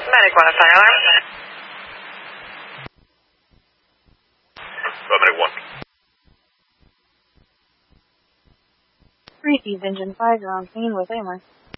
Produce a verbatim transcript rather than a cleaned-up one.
Medic one, fire alarm. Medic one. Receive engine five, you're on scene with A M R.